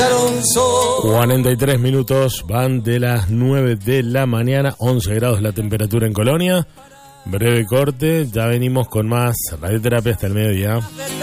43 minutos van de las 9 de la mañana, 11 grados la temperatura en Colonia. Breve corte, ya venimos con más radioterapia hasta el mediodía.